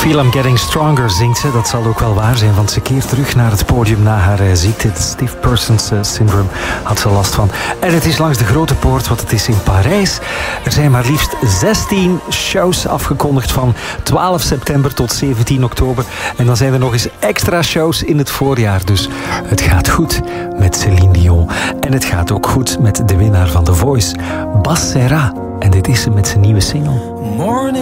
Feel I'm Getting Stronger zingt ze. Dat zal ook wel waar zijn, want ze keert terug naar het podium na haar ziekte. Het Stiff Persons Syndrome had ze last van. En het is langs de Grote Poort, want het is in Parijs. Er zijn maar liefst 16 shows afgekondigd van 12 september tot 17 oktober. En dan zijn er nog eens extra shows in het voorjaar. Dus het gaat goed met Céline Dion. En het gaat ook goed met de winnaar van The Voice, Bas Serra. En dit is ze met zijn nieuwe single.